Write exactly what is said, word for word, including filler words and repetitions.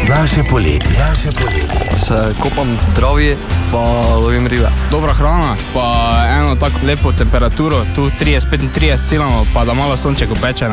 Naše poletje. Naše poletje. Se kopam v travi, pa lovim ribe. Dobra hrana, pa eno tako lepo temperaturo, tu trideset petintrideset silamo, pa da malo sonček opeče.